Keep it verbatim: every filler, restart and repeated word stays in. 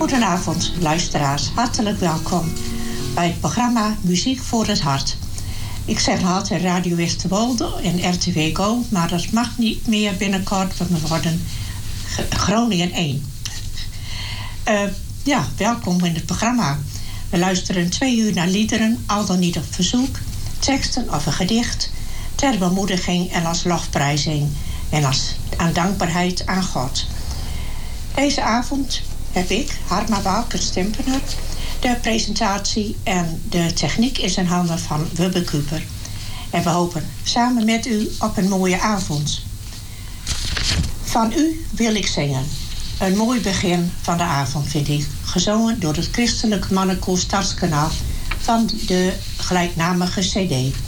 Goedenavond, luisteraars. Hartelijk welkom bij het programma Muziek voor het Hart. Ik zeg altijd Radio Westerwolde en R T W Go, maar dat mag niet meer binnenkort, want we worden Groningen één. Uh, ja, welkom in het programma. We luisteren twee uur naar liederen, al dan niet op verzoek, teksten of een gedicht, ter bemoediging en als lofprijzing en als aan dankbaarheid aan God. Deze avond heb ik, Harma Walker-Stimpener, de presentatie en de techniek is in handen van Wubbe Kuper. En we hopen samen met u op een mooie avond. Van u wil ik zingen. Een mooi begin van de avond, vind ik. Gezongen door het Christelijk Mannenkoor Stadskanaal van de gelijknamige cd.